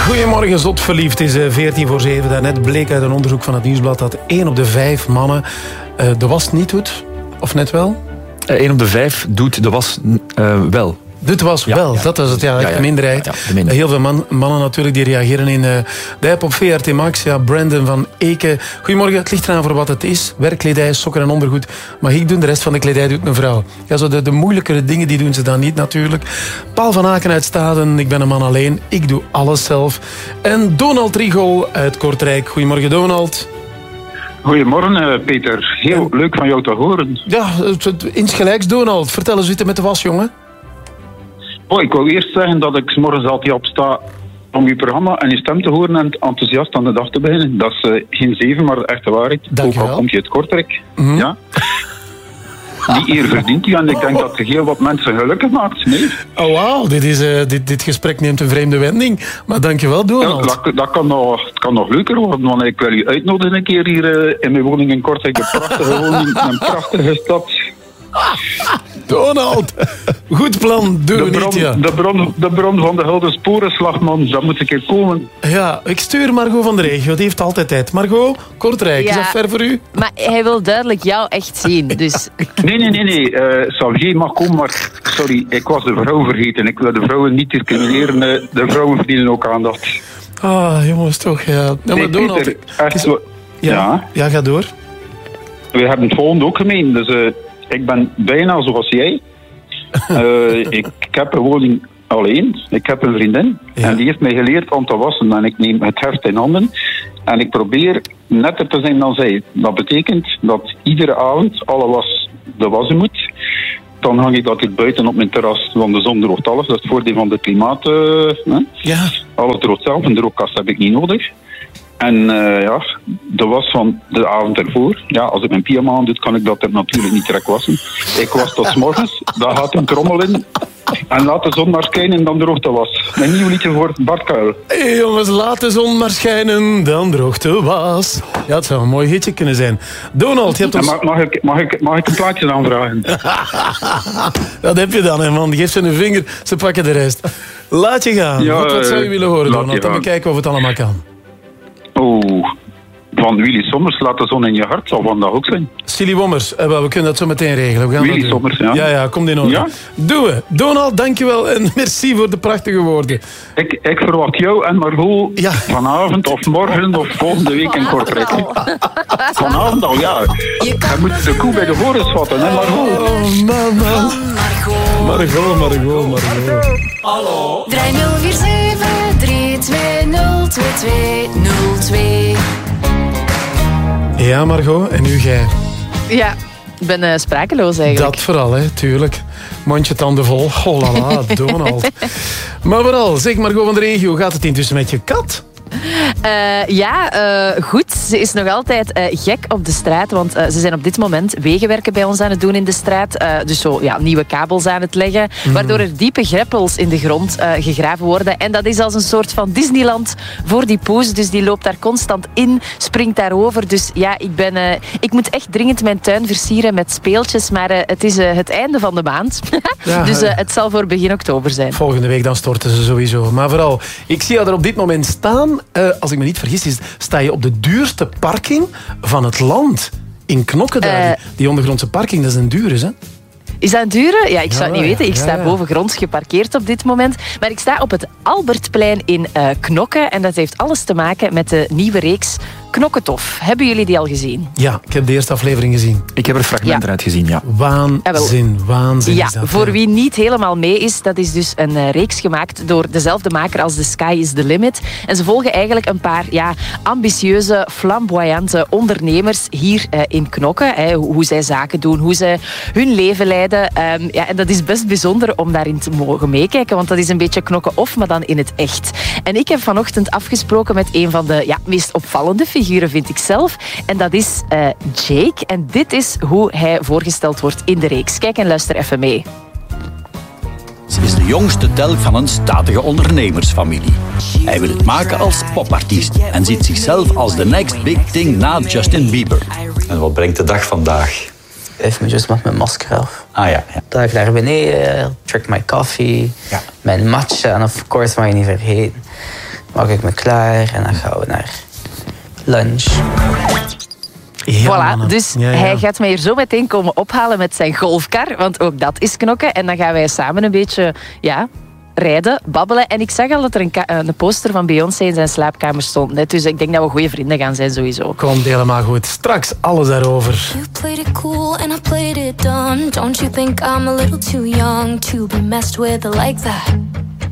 Goedemorgen, zot verliefd. Het is 6:45. Daarnet bleek uit een onderzoek van het Nieuwsblad dat 1 op de 5 mannen de was niet doet. Of net wel? 1 op de 5 doet de was wel. Dit was wel, dat was het, de minderheid. De minderheid. Heel veel mannen natuurlijk die reageren in de app op VRT Max. Ja, Brandon van Eken. Goedemorgen, het ligt eraan voor wat het is. Werkkledij, sokken en ondergoed. Mag ik doen, de rest van de kledij doet mijn vrouw. Ja, zo de moeilijkere dingen die doen ze dan niet natuurlijk. Paul van Aken uit Staden, ik ben een man alleen. Ik doe alles zelf. En Donald Rigol uit Kortrijk. Goedemorgen, Donald. Goedemorgen, Peter. Heel leuk van jou te horen. Ja, insgelijks, Donald. Vertel eens hoe het met de was, jongen. Ik wou eerst zeggen dat ik 's morgens altijd opsta om uw programma en uw stem te horen en enthousiast aan de dag te beginnen. Dat is geen 7, maar de echte waarheid. Dank je ook wel. al komt je uit Kortrijk. Mm-hmm. Ja. Die eer verdient u en ik denk dat je heel wat mensen gelukkig maakt. Nee? Oh, wauw. Dit gesprek neemt een vreemde wending. Maar dankjewel, Donald. Ja, dat kan nog leuker worden, want ik wil u uitnodigen een keer hier in mijn woning in Kortrijk. Een prachtige woning, een prachtige stad. Donald, goed plan, doen we niet, ja. De bron van de Gouden Sporenslag, man, dat moet een keer komen. Ja, ik stuur Margot van de regio, die heeft altijd tijd. Margot, Kortrijk, is dat ver voor u? Maar hij wil duidelijk jou echt zien, dus... Nee. Xavier mag komen, maar sorry, ik was de vrouw vergeten. Ik wil de vrouwen niet discrimineren, de vrouwen verdienen ook aandacht. Ah, jongens, toch, ja. Ja, maar Donald... Peter, echt, ja, ga door. We hebben het volgende ook gemeen, dus... Ik ben bijna zoals jij. Ik heb een woning alleen. Ik heb een vriendin. Ja. En die heeft mij geleerd om te wassen. En ik neem het heft in handen. En ik probeer netter te zijn dan zij. Dat betekent dat iedere avond alle was de wassen moet. Dan hang ik dat hier buiten op mijn terras. Want de zon droogt alles. Dat is het voordeel van het klimaat. Ja. Alles droogt zelf. Een droogkast heb ik niet nodig. En de was van de avond ervoor. Ja, als ik mijn pyjama aan doe, kan ik dat er natuurlijk niet direct wassen. Ik was tot 's morgens, daar gaat een trommel in. En laat de zon maar schijnen, dan droogt de was. Een nieuw liedje voor Bart Kuil. Hey, jongens, laat de zon maar schijnen, dan droogt de was. Ja, het zou een mooi hitje kunnen zijn. Donald, je hebt ons... Mag ik een plaatje aanvragen? Dat heb je dan, hè, man. Geef ze een vinger, ze pakken de rest. Laat je gaan. Ja, Wat zou je willen horen, Donald? Dan bekijken of het allemaal kan. Van Willy Sommers, laat de zon in je hart, zal vandaag ook zijn. Silly Wommers, we kunnen dat zo meteen regelen. We gaan Willy dat doen. Sommers, ja. Ja, komt in orde. Ja? Doen we. Donald, dankjewel en merci voor de prachtige woorden. Ik verwacht jou en Margot vanavond of morgen of volgende week in Kortrijk. Vanavond al, ja. Je moet de koe bij de horens vatten, hè, Margot. Oh, man. Margot. Hallo. 3047 320 2202. Ja, Margot, en nu jij. Ja, ik ben sprakeloos eigenlijk. Dat vooral, hè, tuurlijk. Mondje tanden vol. Oh la la, Donald. Maar vooral, zeg Margot van de regio, hoe gaat het intussen met je kat? Goed. Ze is nog altijd gek op de straat, want ze zijn op dit moment wegenwerken bij ons aan het doen in de straat. Dus zo nieuwe kabels aan het leggen, waardoor er diepe greppels in de grond gegraven worden. En dat is als een soort van Disneyland voor die poes. Dus die loopt daar constant in, springt daarover. Dus ja, ik moet echt dringend mijn tuin versieren met speeltjes, maar het is het einde van de maand. Dus het zal voor begin oktober zijn. Volgende week dan storten ze sowieso. Maar vooral, ik zie jou er op dit moment staan. Als ik me niet vergis, sta je op de duurste parking van het land. In Knokke daar. Die ondergrondse parking, dat is een dure, hè? Is dat een dure? Ja, ik zou het niet weten. Ik sta bovengronds geparkeerd op dit moment. Maar ik sta op het Albertplein in Knokke. En dat heeft alles te maken met de nieuwe reeks Knokketof. Hebben jullie die al gezien? Ja, ik heb de eerste aflevering gezien. Ik heb er fragmenten uit gezien, ja. Waanzin ja, is dat. Voor wie niet helemaal mee is, dat is dus een reeks gemaakt door dezelfde maker als The Sky is the Limit. En ze volgen eigenlijk een paar ambitieuze, flamboyante ondernemers hier in Knokke. Hoe zij zaken doen, hoe ze hun leven leiden. En dat is best bijzonder om daarin te mogen meekijken, want dat is een beetje Knokke of, maar dan in het echt. En ik heb vanochtend afgesproken met een van de meest opvallende figuren, vind ik zelf. En dat is Jake. En dit is hoe hij voorgesteld wordt in de reeks. Kijk en luister even mee. Ze is de jongste telk van een statige ondernemersfamilie. Hij wil het maken als popartiest en ziet zichzelf als de next big thing na Justin Bieber. En wat brengt de dag vandaag? 5 minuutjes met mijn masker af. Ja. Dan ga ik naar beneden, drink mijn koffie, mijn matcha en of course mag je niet vergeten. maak ik me klaar en dan gaan we naar lunch. Ja, Voilà, mannen. dus Ja. hij gaat mij hier zo meteen komen ophalen met zijn golfkar, want ook dat is knokken. En dan gaan wij samen een beetje rijden, babbelen. En ik zag al dat er een poster van Beyoncé in zijn slaapkamer stond. Net. Dus ik denk dat we goede vrienden gaan zijn sowieso. Komt helemaal goed. Straks alles daarover. You played it cool and I played it dumb. Don't you think I'm a little too young to be messed with like that?